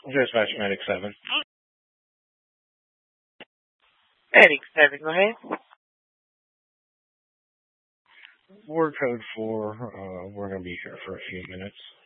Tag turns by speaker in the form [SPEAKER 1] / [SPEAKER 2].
[SPEAKER 1] Dispatch Medic 7.
[SPEAKER 2] Medic 7, go ahead.
[SPEAKER 1] Ward code 4. We're going to be here for a few minutes.